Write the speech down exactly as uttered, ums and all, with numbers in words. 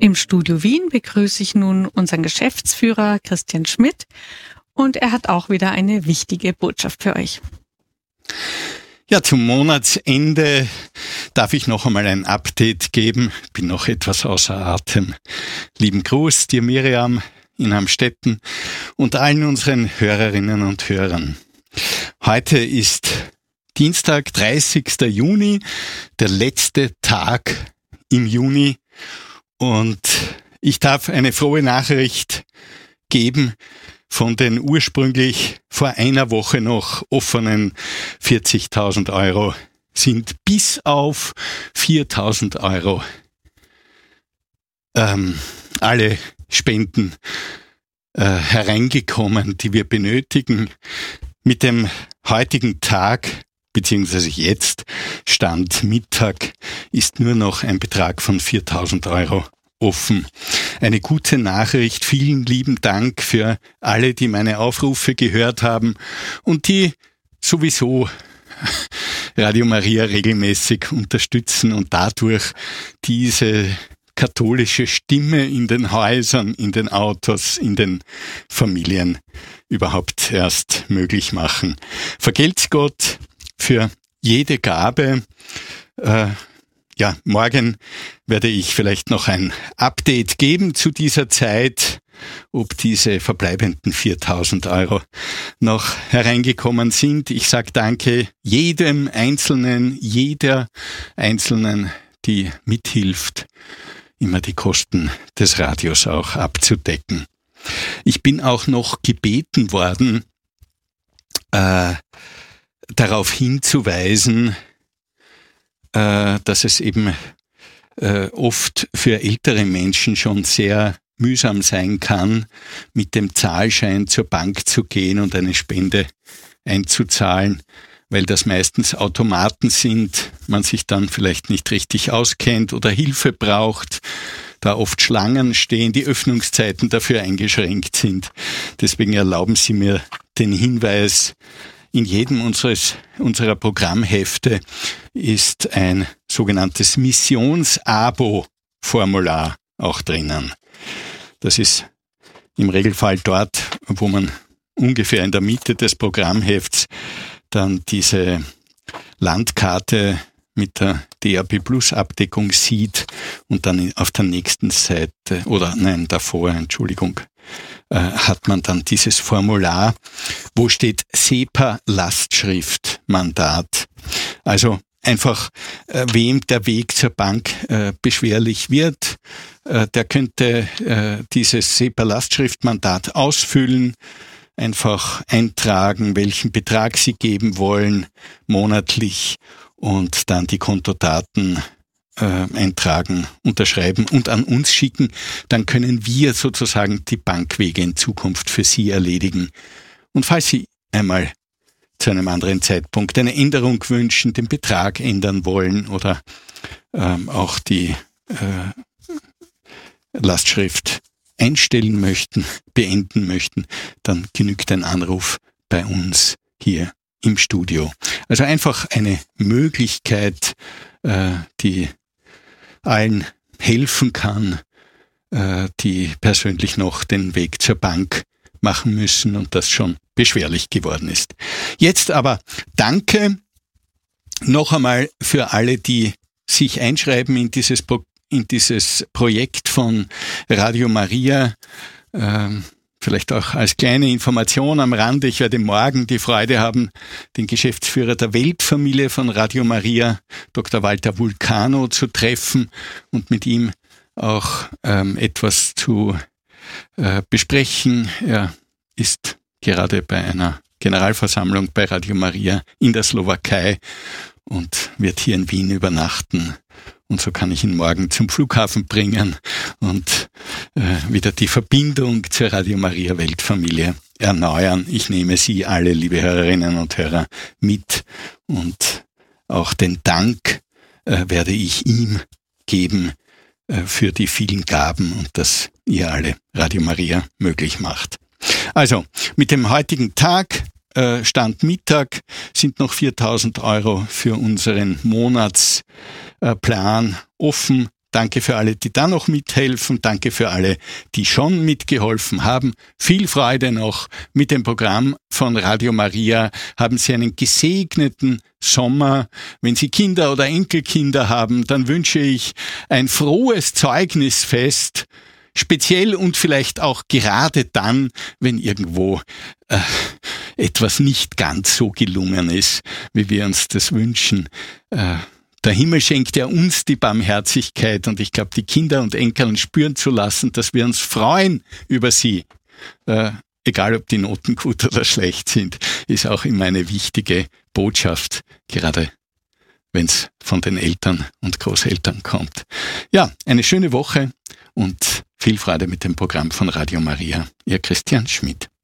Im Studio Wien begrüße ich nun unseren Geschäftsführer Christian Schmidt und er hat auch wieder eine wichtige Botschaft für euch. Ja, zum Monatsende darf ich noch einmal ein Update geben. Bin noch etwas außer Atem. Lieben Gruß dir, Miriam, in Amstetten und allen unseren Hörerinnen und Hörern. Heute ist Dienstag, dreißigster Juni, der letzte Tag im Juni und ich darf eine frohe Nachricht geben. Von den ursprünglich vor einer Woche noch offenen vierzigtausend Euro sind bis auf viertausend Euro ähm, alle Spenden äh, hereingekommen, die wir benötigen. Mit dem heutigen Tag, beziehungsweise jetzt, Stand Mittag, ist nur noch ein Betrag von viertausend Euro offen. Eine gute Nachricht. Vielen lieben Dank für alle, die meine Aufrufe gehört haben und die sowieso Radio Maria regelmäßig unterstützen und dadurch diese katholische Stimme in den Häusern, in den Autos, in den Familien überhaupt erst möglich machen. Vergelt's Gott für jede Gabe. Äh, Ja, morgen werde ich vielleicht noch ein Update geben zu dieser Zeit, ob diese verbleibenden viertausend Euro noch hereingekommen sind. Ich sage danke jedem Einzelnen, jeder Einzelnen, die mithilft, immer die Kosten des Radios auch abzudecken. Ich bin auch noch gebeten worden, äh, darauf hinzuweisen, dass es eben äh, oft für ältere Menschen schon sehr mühsam sein kann, mit dem Zahlschein zur Bank zu gehen und eine Spende einzuzahlen, weil das meistens Automaten sind, man sich dann vielleicht nicht richtig auskennt oder Hilfe braucht, da oft Schlangen stehen, die Öffnungszeiten dafür eingeschränkt sind. Deswegen erlauben Sie mir den Hinweis, in jedem unseres, unserer Programmhefte ist ein sogenanntes Missions-Abo-Formular auch drinnen. Das ist im Regelfall dort, wo man ungefähr in der Mitte des Programmhefts dann diese Landkarte mit der D A B Plus Abdeckung sieht und dann auf der nächsten Seite, oder nein, davor, Entschuldigung, hat man dann dieses Formular, wo steht SEPA-Lastschriftmandat. Also einfach, äh, wem der Weg zur Bank äh, beschwerlich wird, äh, der könnte äh, dieses SEPA-Lastschriftmandat ausfüllen, einfach eintragen, welchen Betrag Sie geben wollen, monatlich, und dann die Kontodaten Äh, eintragen, unterschreiben und an uns schicken, dann können wir sozusagen die Bankwege in Zukunft für Sie erledigen. Und falls Sie einmal zu einem anderen Zeitpunkt eine Änderung wünschen, den Betrag ändern wollen oder ähm, auch die äh, Lastschrift einstellen möchten, beenden möchten, dann genügt ein Anruf bei uns hier im Studio. Also einfach eine Möglichkeit, äh, die allen helfen kann, die persönlich noch den Weg zur Bank machen müssen und das schon beschwerlich geworden ist. Jetzt aber danke noch einmal für alle, die sich einschreiben in dieses, Pro- in dieses Projekt von Radio Maria. Ähm, Vielleicht auch als kleine Information am Rande. Ich werde morgen die Freude haben, den Geschäftsführer der Weltfamilie von Radio Maria, Doktor Walter Vulcano, zu treffen und mit ihm auch ähm, etwas zu äh, besprechen. Er ist gerade bei einer Generalversammlung bei Radio Maria in der Slowakei und wird hier in Wien übernachten. Und so kann ich ihn morgen zum Flughafen bringen und äh, wieder die Verbindung zur Radio Maria Weltfamilie erneuern. Ich nehme Sie alle, liebe Hörerinnen und Hörer, mit und auch den Dank äh, werde ich ihm geben äh, für die vielen Gaben und dass ihr alle Radio Maria möglich macht. Also, mit dem heutigen Tag, äh, Stand Mittag, sind noch viertausend Euro für unseren Monatsplan offen. Danke für alle, die da noch mithelfen. Danke für alle, die schon mitgeholfen haben. Viel Freude noch mit dem Programm von Radio Maria. Haben Sie einen gesegneten Sommer. Wenn Sie Kinder oder Enkelkinder haben, dann wünsche ich ein frohes Zeugnisfest. Speziell und vielleicht auch gerade dann, wenn irgendwo äh, etwas nicht ganz so gelungen ist, wie wir uns das wünschen. Äh, der Himmel schenkt ja uns die Barmherzigkeit und ich glaube, die Kinder und Enkeln spüren zu lassen, dass wir uns freuen über sie. Äh, egal, ob die Noten gut oder schlecht sind, ist auch immer eine wichtige Botschaft, gerade wenn es von den Eltern und Großeltern kommt. Ja, eine schöne Woche und viel Freude mit dem Programm von Radio Maria. Ihr Christian Schmidt.